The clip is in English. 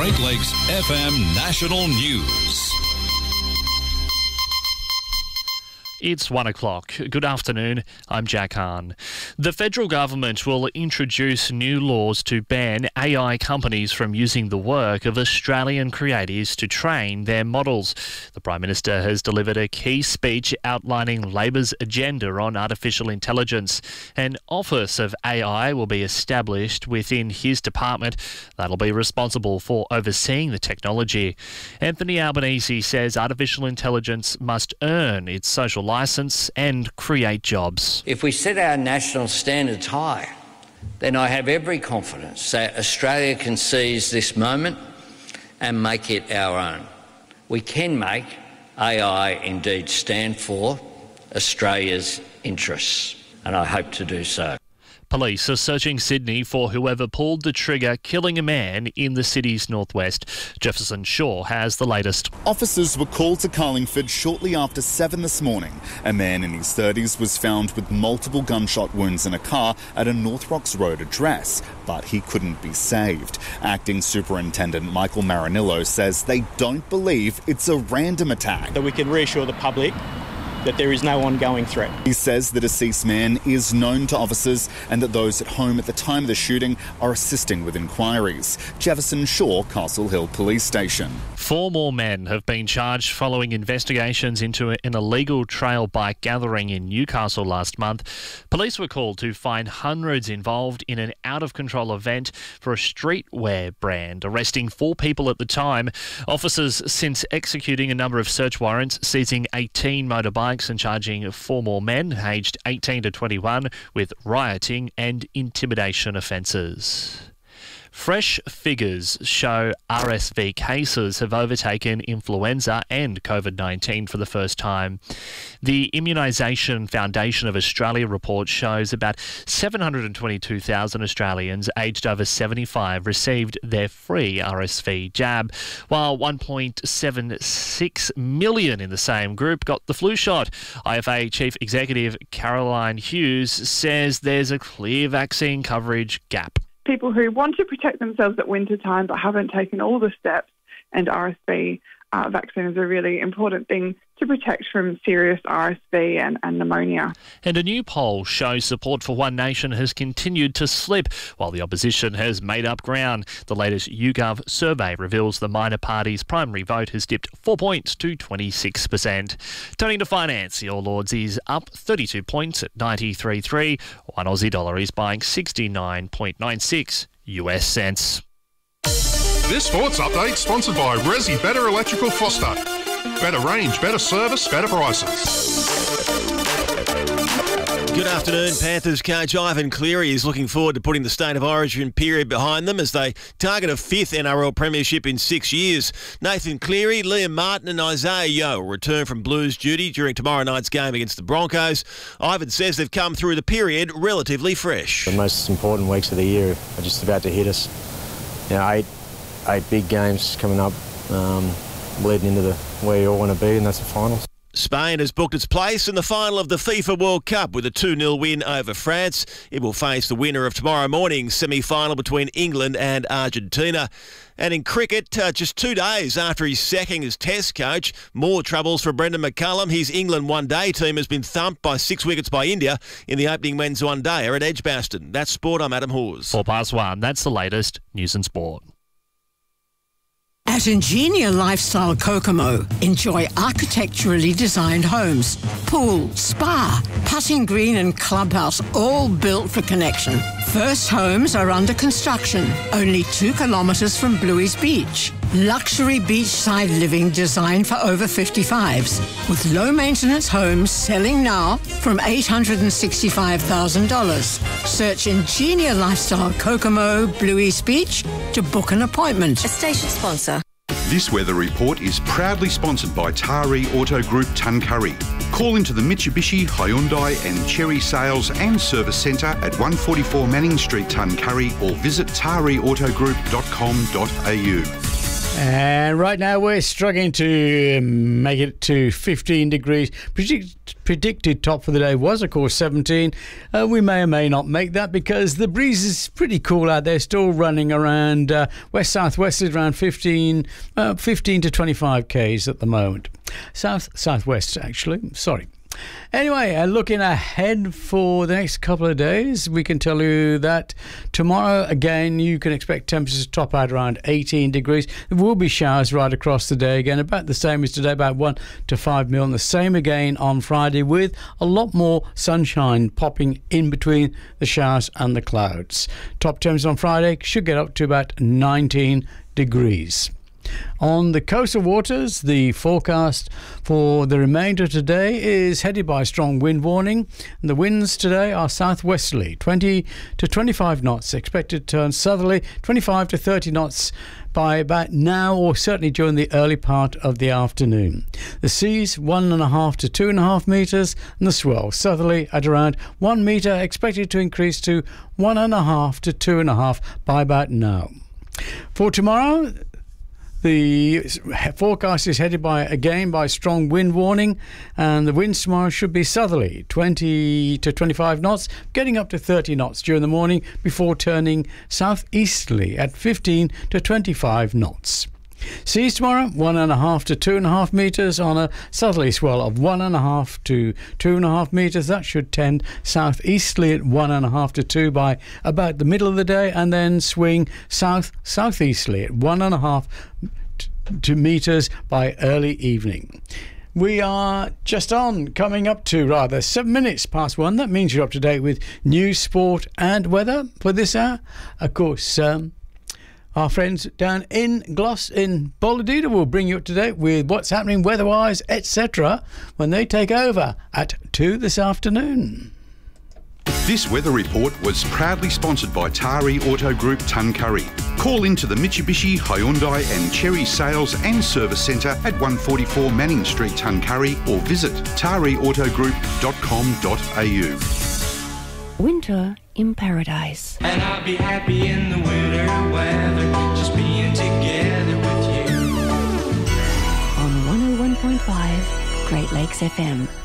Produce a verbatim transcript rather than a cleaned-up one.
Great Lakes F M National News. It's one o'clock. Good afternoon. I'm Jack Hahn. The federal government will introduce new laws to ban A I companies from using the work of Australian creatives to train their models. The Prime Minister has delivered a key speech outlining Labor's agenda on artificial intelligence. An Office of A I will be established within his department that'll be responsible for overseeing the technology. Anthony Albanese says artificial intelligence must earn its social licence and create jobs. If we set our national standards high, then I have every confidence that Australia can seize this moment and make it our own. We can make A I indeed stand for Australia's interests, and I hope to do so. Police are searching Sydney for whoever pulled the trigger killing a man in the city's northwest. Jefferson Shaw has the latest. Officers were called to Carlingford shortly after seven this morning. A man in his thirties was found with multiple gunshot wounds in a car at a North Rocks Road address, but he couldn't be saved. Acting Superintendent Michael Marinillo says they don't believe it's a random attack. That we can reassure the public that there is no ongoing threat. He says the deceased man is known to officers and that those at home at the time of the shooting are assisting with inquiries. Jefferson Shaw, Castle Hill Police Station. Four more men have been charged following investigations into an illegal trail bike gathering in Newcastle last month. Police were called to find hundreds involved in an out-of-control event for a streetwear brand, arresting four people at the time. Officers since executing a number of search warrants, seizing eighteen motorbikes and charging four more men aged eighteen to twenty-one with rioting and intimidation offences. Fresh figures show R S V cases have overtaken influenza and COVID nineteen for the first time. The Immunisation Foundation of Australia report shows about seven hundred twenty-two thousand Australians aged over seventy-five received their free R S V jab, while one point seven six million in the same group got the flu shot. I F A Chief Executive Caroline Hughes says there's a clear vaccine coverage gap. People who want to protect themselves at winter time but haven't taken all the steps, and R S V uh, vaccine is a really important thing to protect from serious R S V and, and pneumonia. And a new poll shows support for One Nation has continued to slip while the opposition has made up ground. The latest YouGov survey reveals the minor party's primary vote has dipped four points to twenty-six percent. Turning to finance, the All Ords is up thirty-two points at ninety-three point three. One Aussie dollar is buying sixty-nine point nine six U S cents. This sports update sponsored by Resi Better Electrical Foster. Better range, better service, better prices. Good afternoon. Panthers coach Ivan Cleary is looking forward to putting the State of Origin period behind them as they target a fifth N R L premiership in six years. Nathan Cleary, Liam Martin and Isaiah Yeo will return from Blues duty during tomorrow night's game against the Broncos. Ivan says they've come through the period relatively fresh. The most important weeks of the year are just about to hit us. You know, eight, eight big games coming up, um, leading into the where you all want to be, and that's the finals. Spain has booked its place in the final of the FIFA World Cup with a two nil win over France. It will face the winner of tomorrow morning's semi-final between England and Argentina. And in cricket, uh, just two days after his sacking as Test coach, more troubles for Brendan McCullum. His England one-day team has been thumped by six wickets by India in the opening men's one-dayer at Edgbaston. That's Sport. I'm Adam Hawes. Four past one. That's the latest news and sport. At Ingenia Lifestyle Kokomo, enjoy architecturally designed homes, pool, spa, putting green and clubhouse, all built for connection. First homes are under construction, only two kilometres from Bluey's Beach. Luxury beachside living designed for over fifty-fives, with low-maintenance homes selling now from eight hundred sixty-five thousand dollars. Search Ingenia Lifestyle Kokomo, Bluey's Beach to book an appointment. A station sponsor. This weather report is proudly sponsored by Taree Auto Group Tuncurry. Call into the Mitsubishi, Hyundai and Chery Sales and Service Centre at one forty-four Manning Street, Tuncurry, or visit taree auto group dot com dot a u. And right now we're struggling to make it to fifteen degrees. Predict, predicted top for the day was, of course, seventeen. Uh, we may or may not make that because the breeze is pretty cool out there, still running around uh, west-southwest is around fifteen, uh, fifteen to twenty-five k's at the moment. South-southwest, actually. Sorry. Anyway, uh, looking ahead for the next couple of days, we can tell you that tomorrow, again, you can expect temperatures to top out around eighteen degrees. There will be showers right across the day again, about the same as today, about one to five mil. And the same again on Friday, with a lot more sunshine popping in between the showers and the clouds. Top temps on Friday should get up to about nineteen degrees. On the coastal waters, the forecast for the remainder of today is headed by a strong wind warning. And the winds today are southwesterly, twenty to twenty-five knots, expected to turn southerly, twenty-five to thirty knots by about now, or certainly during the early part of the afternoon. The seas one and a half to two and a half metres, and the swell southerly at around one metre, expected to increase to one and a half to two and a half by about now. For tomorrow, the forecast is headed by again by strong wind warning, and the winds tomorrow should be southerly, twenty to twenty-five knots, getting up to thirty knots during the morning before turning southeasterly at fifteen to twenty-five knots. Seas tomorrow, one and a half to two and a half metres on a southerly swell of one and a half to two and a half metres. That should tend southeasterly at one and a half to two by about the middle of the day, and then swing south southeasterly at one and a half to metres by early evening. We are just on, coming up to rather seven minutes past one. That means you're up to date with news, sport, and weather for this hour. Of course, um, our friends down in Gloss in Boladita will bring you up to date with what's happening weather-wise, et cetera, when they take over at two this afternoon. This weather report was proudly sponsored by Tari Auto Group Tuncurry. Call into the Mitsubishi, Hyundai and Cherry Sales and Service Centre at one forty-four Manning Street, Tuncurry, or visit tari auto group dot com dot a u. Winter in Paradise. And I'll be happy in the winter weather, just being together with you. On one oh one point five Great Lakes F M.